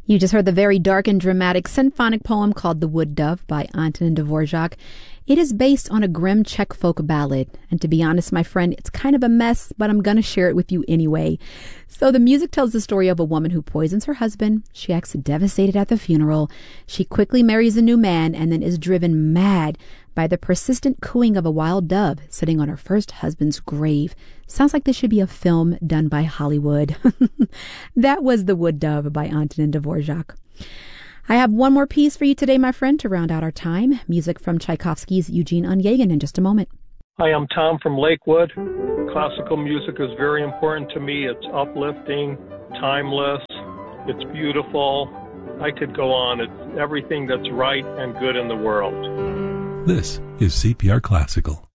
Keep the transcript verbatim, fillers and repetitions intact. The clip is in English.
You just heard the very dark and dramatic symphonic poem called The Wood Dove by Antonin Dvorak. It is based on a grim Czech folk ballad. And to be honest, my friend, it's kind of a mess, but I'm going to share it with you anyway. So the music tells the story of a woman who poisons her husband. She acts devastated at the funeral. She quickly marries a new man and then is driven mad by the persistent cooing of a wild dove sitting on her first husband's grave. Sounds like this should be a film done by Hollywood. That was The Wood Dove by Antonin Dvorak. I have one more piece for you today, my friend, to round out our time. Music from Tchaikovsky's Eugene Onegin in just a moment. Hi, I'm Tom from Lakewood. Classical music is very important to me. It's uplifting, timeless, it's beautiful. I could go on. It's everything that's right and good in the world. This is C P R Classical.